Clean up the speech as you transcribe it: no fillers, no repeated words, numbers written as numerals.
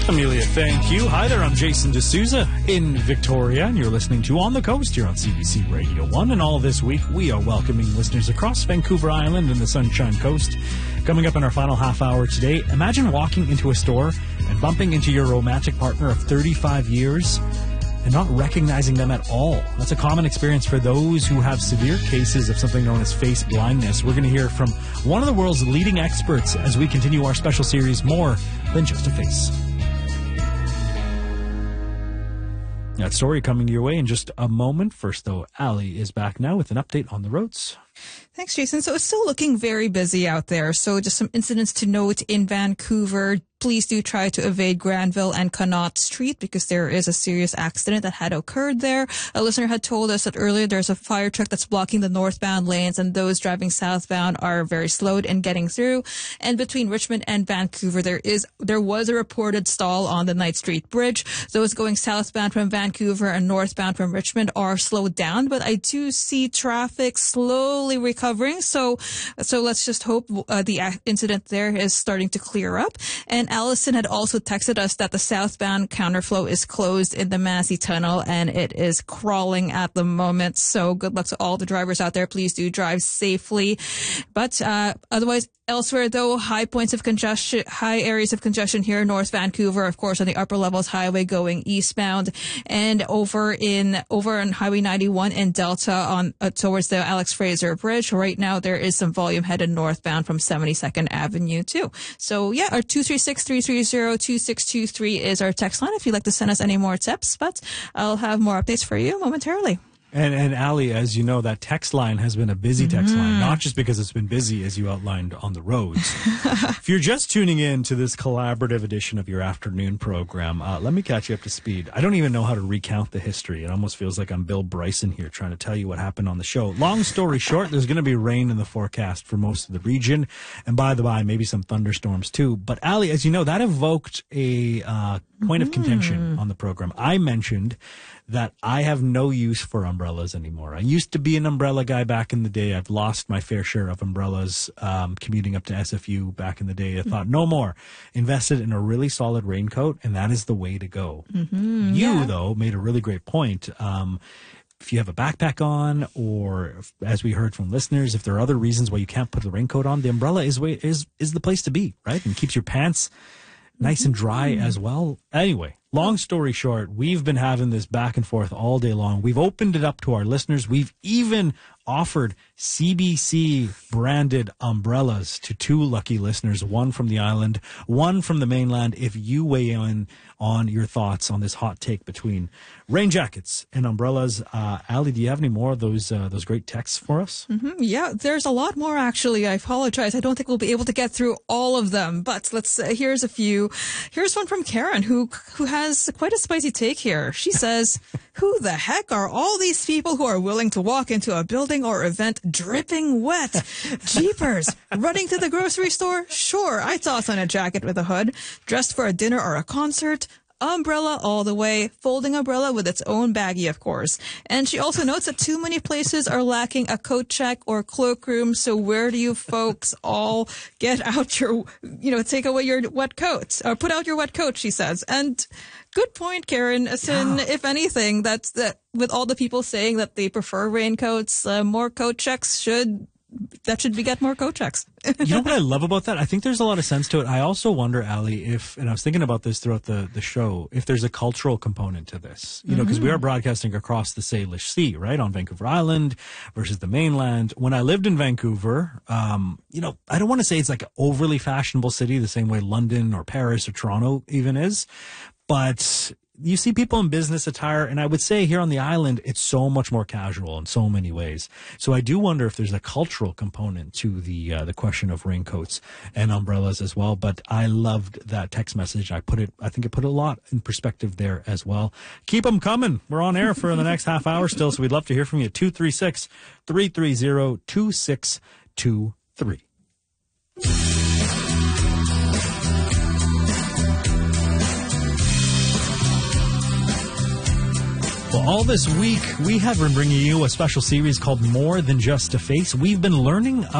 Amelia, thank you. Hi there, I'm Jason D'Souza in Victoria, and you're listening to On the Coast here on CBC Radio 1. And all this week, we are welcoming listeners across Vancouver Island and the Sunshine Coast. Coming up in our final half hour today, imagine walking into a store and bumping into your romantic partner of 35 years and not recognizing them at all. That's a common experience for those who have severe cases of something known as face blindness. We're going to hear from one of the world's leading experts as we continue our special series, More Than Just a Face. That story coming your way in just a moment. First, though, Ali is back now with an update on the roads. Thanks, Jason. So it's still looking very busy out there. So just some incidents to note in Vancouver. Please do try to evade Granville and Connaught Street because there is a serious accident that had occurred there. A listener had told us that earlier there's a fire truck that's blocking the northbound lanes, and those driving southbound are very slowed in getting through. And between Richmond and Vancouver, there was a reported stall on the Knight Street Bridge. Those going southbound from Vancouver and northbound from Richmond are slowed down, but I do see traffic slowly recovering. So let's just hope the incident there is starting to clear up. And Allison had also texted us that the southbound counterflow is closed in the Massey Tunnel and it is crawling at the moment. So good luck to all the drivers out there. Please do drive safely. But otherwise, elsewhere, though, high areas of congestion here, North Vancouver, of course, on the upper levels highway going eastbound, and over on Highway 91 in Delta on towards the Alex Fraser Bridge. Right now, there is some volume headed northbound from 72nd Avenue too. So yeah, our 236-330-2623 is our text line if you'd like to send us any more tips. But I'll have more updates for you momentarily. And Ali, as you know, that text line has been a busy text line, not just because it's been busy, as you outlined, on the roads. If you're just tuning in to this collaborative edition of your afternoon program, let me catch you up to speed. I don't even know how to recount the history. It almost feels like I'm Bill Bryson here trying to tell you what happened on the show. Long story short, there's going to be rain in the forecast for most of the region. And by the by, maybe some thunderstorms too. But Ali, as you know, that evoked a point of contention on the program. I mentioned that I have no use for umbrellas anymore. I used to be an umbrella guy back in the day. I've lost my fair share of umbrellas commuting up to SFU back in the day. I thought, no more. Invested in a really solid raincoat, and that is the way to go. Though, made a really great point. If you have a backpack on, or as we heard from listeners, if there are other reasons why you can't put the raincoat on, the umbrella is the place to be, right? And keeps your pants nice and dry as well. Anyway, long story short, we've been having this back and forth all day long. We've opened it up to our listeners. We've even offered CBC branded umbrellas to two lucky listeners, one from the island, one from the mainland. If you weigh in on your thoughts on this hot take between rain jackets and umbrellas, Ali, do you have any more of those great texts for us? Yeah, there's a lot more actually. I apologize. I don't think we'll be able to get through all of them, but here's a few. Here's one from Karen who has quite a spicy take here. She says, who the heck are all these people who are willing to walk into a building or event dripping wet? Jeepers. Running to the grocery store? Sure, I toss on a jacket with a hood. Dressed for a dinner or a concert? Umbrella all the way. Folding umbrella with its own baggie, of course. And she also notes that too many places are lacking a coat check or cloakroom. So where do you folks all get out your, take away your wet coats or put out your wet coat, she says. And good point, Karen. As in, if anything, that's with all the people saying that they prefer raincoats, more coat checks should get more coat checks. You know what I love about that? I think there's a lot of sense to it. I also wonder, Ali, and I was thinking about this throughout the show, if there's a cultural component to this, because we are broadcasting across the Salish Sea, right? On Vancouver Island versus the mainland. When I lived in Vancouver, I don't want to say it's like an overly fashionable city the same way London or Paris or Toronto even is, but you see people in business attire, and I would say here on the island, it's so much more casual in so many ways. So I do wonder if there's a cultural component to the question of raincoats and umbrellas as well. But I loved that text message. I think it put a lot in perspective there as well. Keep them coming. We're on air for the next half hour still, so we'd love to hear from you. 236-330-2623. Well, all this week, we have been bringing you a special series called More Than Just a Face. We've been learning